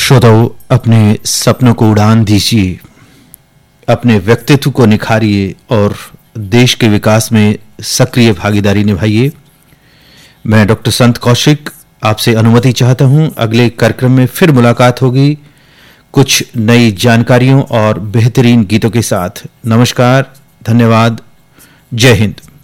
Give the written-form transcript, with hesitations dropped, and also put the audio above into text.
श्रोताओं, अपने सपनों को उड़ान दीजिए, अपने व्यक्तित्व को निखारिए और देश के विकास में सक्रिय भागीदारी निभाइए। मैं डॉक्टर संत कौशिक आपसे अनुमति चाहता हूं। अगले कार्यक्रम में फिर मुलाकात होगी कुछ नई जानकारियों और बेहतरीन गीतों के साथ। नमस्कार, धन्यवाद, जय हिंद।